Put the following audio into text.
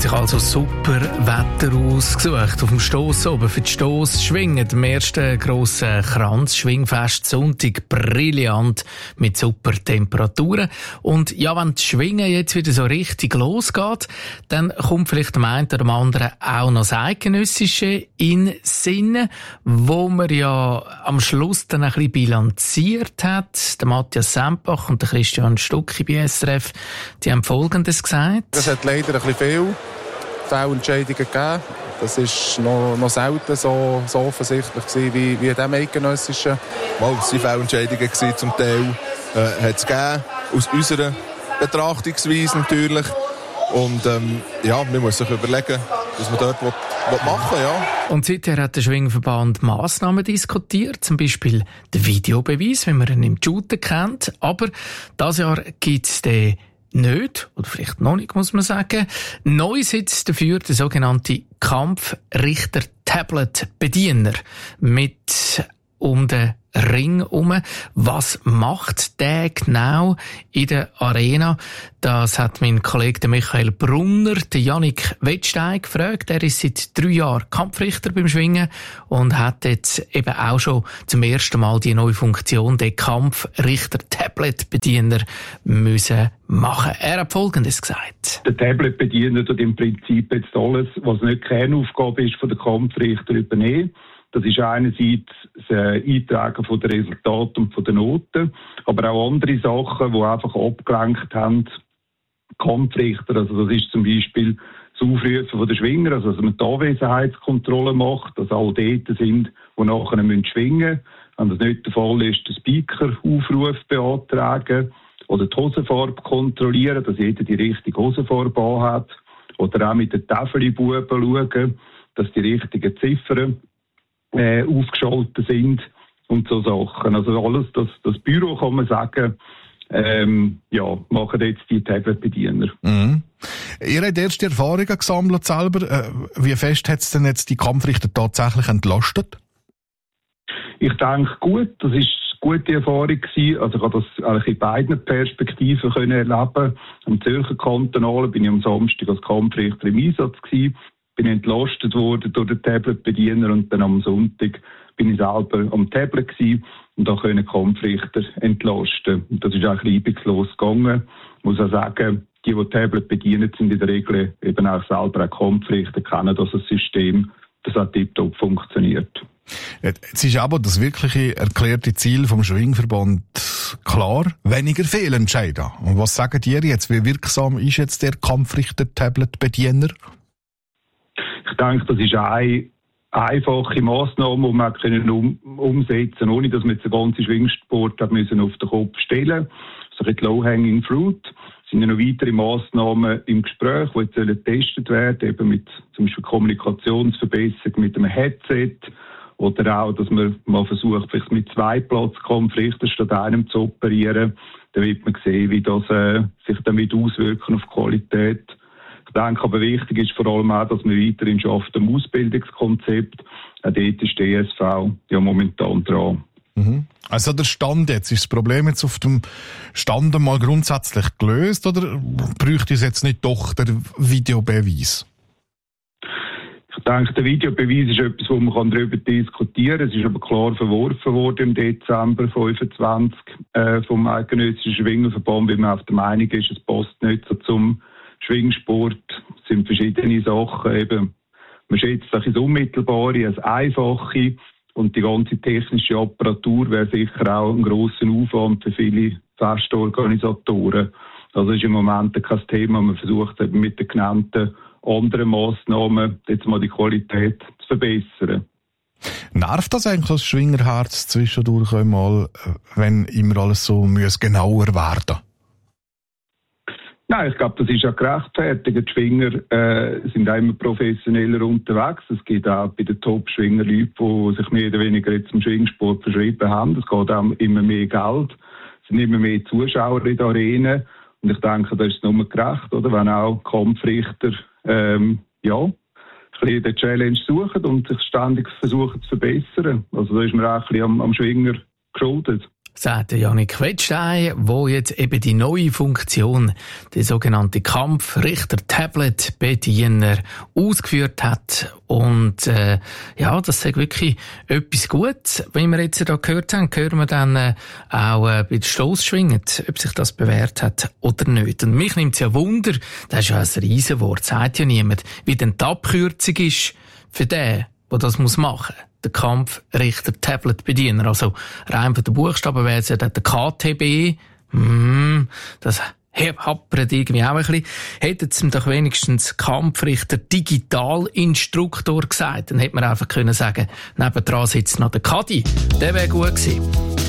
sich also super Wetter ausgesucht. Auf dem Stoss oben für die Stossschwingen, dem ersten grossen Kranzschwingfest Sonntag, brillant mit super Temperaturen. Und ja, wenn das Schwingen jetzt wieder so richtig losgeht, dann kommt vielleicht dem einen oder dem anderen auch noch das Eidgenössische in Sinn, wo man ja am Schluss dann ein bisschen bilanziert hat. Der Matthias Sempach und der Christian Stucki bei SRF, die haben Folgendes gesagt. Es hat leider ein bisschen viel Fehlentscheidungen gegeben. Das war noch selten so offensichtlich wie in diesem Eidgenössischen. Es waren Fehlentscheidungen zum Teil. Hat es gegeben, aus unserer Betrachtungsweise natürlich. Und man muss sich überlegen, was man dort machen will. Ja. Und seither hat der Schwingverband Massnahmen diskutiert, zum Beispiel den Videobeweis, wie man ihn im Shooten kennt. Aber dieses Jahr gibt es den nicht, oder vielleicht noch nicht, muss man sagen. Neu sitzt dafür der sogenannte Kampfrichter-Tablet-Bediener mit um den Ring herum. Was macht der genau in der Arena? Das hat mein Kollege Michael Brunner, der Jannik Wettstein, gefragt. Er ist seit 3 Jahren Kampfrichter beim Schwingen und hat jetzt eben auch schon zum ersten Mal die neue Funktion, den Kampfrichter-Tablet-Bediener, müssen machen. Er hat Folgendes gesagt. Der Tablet-Bediener tut im Prinzip jetzt alles, was nicht Kernaufgabe ist, von den Kampfrichter übernehmen. Das ist einerseits das Eintragen von den Resultaten und von den Noten, aber auch andere Sachen, die einfach abgelenkt haben, Kampfrichter. Also das ist zum Beispiel das Aufrufen von den Schwinger, also dass man die Anwesenheitskontrolle macht, dass alle dort sind, die nachher schwingen müssen. Wenn das nicht der Fall ist, den Speaker-Aufruf beantragen oder die Hosenfarbe kontrollieren, dass jeder die richtige Hosenfarbe anhat. Oder auch mit den Täfelbuben schauen, dass die richtigen Ziffern aufgeschaltet sind und so Sachen. Also alles, das Büro, kann man sagen, machen jetzt die Tablet-Bediener. Mhm. Ihr habt erste Erfahrungen gesammelt selber. Wie fest hat es denn jetzt die Kampfrichter tatsächlich entlastet? Ich denke, gut. Das ist eine gute Erfahrung gewesen. Also ich habe das eigentlich in beiden Perspektiven können erleben. Am Zürcher Kantonalen bin ich am Samstag als Kampfrichter im Einsatz gewesen. Bin entlastet worden durch den Tablet-Bediener und dann am Sonntag bin ich selber am Tablet gewesen und da können Kampfrichter entlasten. Und das ist auch reibungslos gegangen. Ich muss auch sagen, die Tablet bedienen, sind in der Regel eben auch selber auch Kampfrichter, kennen das System, das auch tiptop funktioniert. Jetzt ist aber das wirkliche erklärte Ziel vom Schwingverband klar, weniger Fehlentscheide. Und was sagen ihr jetzt? Wie wirksam ist jetzt der Kampfrichter-Tablet-Bediener? Ich denke, das ist eine einfache Massnahme, die man umsetzen können, ohne dass man jetzt den ganzen Schwingsport auf den Kopf stellen müssen. Also die Low-Hanging Fruit. Es sind ja noch weitere Massnahmen im Gespräch, die jetzt getestet werden, eben mit zum Beispiel Kommunikationsverbesserung mit einem Headset oder auch, dass man mal versucht, vielleicht mit 2 Platzkampfrichtern statt einem zu operieren. Dann wird man sehen, wie das sich damit auswirken auf die Qualität. Ich denke aber wichtig ist vor allem auch, dass man weiterhin schafft am Ausbildungskonzept. Auch dort ist die ESV ja momentan dran. Mhm. Also der Stand jetzt, ist das Problem jetzt auf dem Stand mal grundsätzlich gelöst oder bräuchte es jetzt nicht doch der Videobeweis? Ich denke, der Videobeweis ist etwas, wo man darüber diskutieren kann. Es ist aber klar verworfen worden im Dezember 2025 vom Eidgenössischen Schwingerverband, weil man auf der Meinung ist, es passt nicht so zum Schwingsport. Es sind verschiedene Sachen. Eben, man schätzt das Unmittelbare, das Einfache und die ganze technische Apparatur wäre sicher auch ein grosser Aufwand für viele Festorganisatoren. Also ist im Moment kein Thema. Man versucht eben mit den genannten anderen Massnahmen jetzt mal die Qualität zu verbessern. Nervt das eigentlich das Schwingerherz zwischendurch einmal, wenn immer alles so genauer werden? Nein, ich glaube, das ist auch gerechtfertigt. Die Schwinger sind auch immer professioneller unterwegs. Es gibt auch bei den Top-Schwinger Leute, die sich mehr oder weniger jetzt zum Schwingsport verschrieben haben. Es geht auch immer mehr Geld. Es sind immer mehr Zuschauer in der Arena. Und ich denke, das ist nur gerecht, oder? Wenn auch Kampfrichter ein bisschen die Challenge suchen und sich ständig versuchen zu verbessern. Also da ist man auch ein bisschen am Schwinger geschuldet. sagt Jannik Wettstein, wo jetzt eben die neue Funktion, die sogenannte Kampfrichter-Tablet-Bediener ausgeführt hat. Und ja, das ist wirklich etwas Gutes. Wie wir jetzt hier gehört haben, hören wir dann auch bei den Stossschwingen, ob sich das bewährt hat oder nicht. Und mich nimmt es ja Wunder, das ist ja ein Riesenwort, sagt ja niemand, wie denn die Abkürzung ist für den, der das machen muss. Der Kampfrichter-Tablet-Bediener. Also rein von den Buchstaben wäre es ja der KTB. Das happert irgendwie auch ein bisschen. Hätten sie ihm doch wenigstens Kampfrichter-Digitalinstruktor gesagt. Dann hätte man einfach können sagen, nebendran sitzt noch der Kadi. Der wäre gut gewesen.